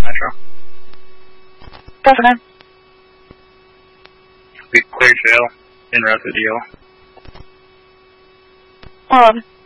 Metro. Go for it. We cleared jail. En route to the DL. Hold.